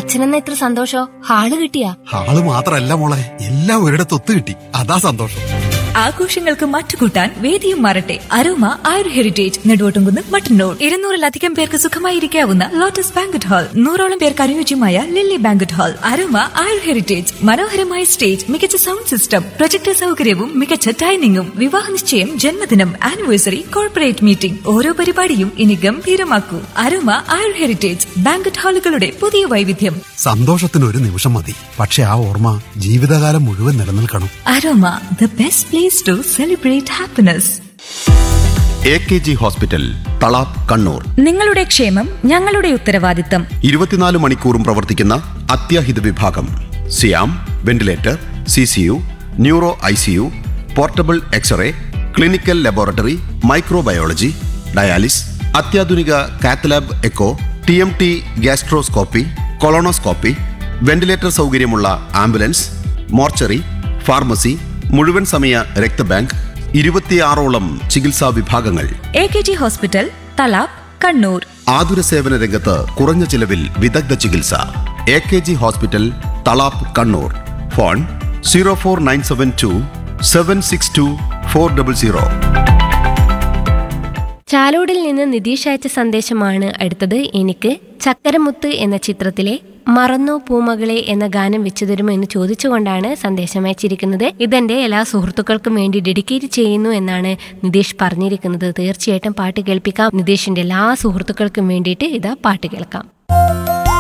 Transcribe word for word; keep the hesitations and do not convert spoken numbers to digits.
അച്ഛനെന്ന ഇത്ര സന്തോഷോ? ഹാള് കിട്ടിയാ? ഹാള് മാത്രല്ല മോളെ, എല്ലാം ഒരിടത്ത് ഒത്തു കിട്ടി, അതാ സന്തോഷം. ആഘോഷങ്ങൾക്ക് മാറ്റുകൂട്ടാൻ വേദിയും മാറട്ടെ. അരോമ ആയുർ ഹെറിറ്റേജ് നെടുവോട്ടുംകുന്ന് മട്ടന്നൂർ. ഇരുന്നൂറിലധികം പേർക്ക് സുഖമായിരിക്കാവുന്ന ലോട്ടസ് ബാങ്കറ്റ് ഹാൾ, നൂറോളം പേർക്ക് അനുയോജ്യമായ ലില്ലി ബാങ്കറ്റ് ഹാൾ. അരോമ ആയുർ ഹെറിറ്റേജ് മനോഹരമായ സ്റ്റേജ്, മികച്ച സൗണ്ട് സിസ്റ്റം, പ്രൊജക്ടർ സൗകര്യവും മികച്ച ഡൈനിങ്ങും. വിവാഹ നിശ്ചയം, ജന്മദിനം, ആനിവേഴ്സറി, കോർപ്പറേറ്റ് മീറ്റിംഗ്, ഓരോ പരിപാടിയും ഇനി ഗംഭീരമാക്കൂ. അരോമ ആയുർ ഹെറിറ്റേജ് ബാങ്കറ്റ് ഹാളുകളുടെ പുതിയ വൈവിധ്യം. സന്തോഷത്തിന് ഒരു നിമിഷം മതി, പക്ഷെ ആ ഓർമ്മ ജീവിതകാലം മുഴുവൻ നിലനിൽക്കണം. Aroma, the best place to celebrate happiness. A K G hospital, Thalap, Kannur. നിങ്ങളുടെ ക്ഷേമം ഞങ്ങളുടെ ഉത്തരവാദിത്തം. ഇരുപത്തിനാല് മണിക്കൂറും പ്രവർത്തിക്കുന്ന അത്യാഹിത വിഭാഗം, സിയാം ventilator, C C U, neuro I C U, portable x-ray, clinical laboratory, microbiology, dialysis, അത്യാധുനിക cath lab echo, T M T, gastroscopy, colonoscopy, ventilator സൗകര്യമുള്ള ആംബുലൻസ്, മോർച്ചറി, ഫാർമസി, മുഴുവൻ സമയ രക്തബാങ്ക്, ഇരുപത്തിയാറോളം ചികിത്സാ വിഭാഗങ്ങൾ. A K G hospital, Thalap, Kannur. ആതുര സേവന രംഗത്ത് കുറഞ്ഞ ചിലവിൽ വിദഗ്ധ ചികിത്സ. A K G hospital, Thalap, Kannur. Phone zero four nine seven to seven six to four double zero. ചാലോടിൽ നിന്ന് നിതീഷ് അയച്ച സന്ദേശമാണ് അടുത്തത്. എനിക്ക് ചക്കരമുത്ത് എന്ന ചിത്രത്തിലെ മറന്നോ പൂമകളെ എന്ന ഗാനം വെച്ചു തരുമോ എന്ന് ചോദിച്ചുകൊണ്ടാണ് സന്ദേശം അയച്ചിരിക്കുന്നത്. ഇതെന്റെ എല്ലാ സുഹൃത്തുക്കൾക്കും വേണ്ടി ഡെഡിക്കേറ്റ് ചെയ്യുന്നു എന്നാണ് നിതീഷ് പറഞ്ഞിരിക്കുന്നത്. തീർച്ചയായിട്ടും പാട്ട് കേൾപ്പിക്കാം. നിതീഷിന്റെ എല്ലാ സുഹൃത്തുക്കൾക്കും വേണ്ടിയിട്ട് ഇതാ പാട്ട് കേൾക്കാം.